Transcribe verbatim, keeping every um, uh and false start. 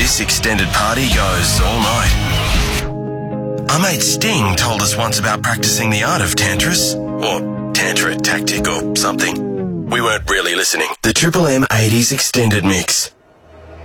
This extended party goes all night. Our mate Sting told us once about practicing the art of tantras, or tantra tactic or something. We weren't really listening. The Triple M eighties Extended Mix.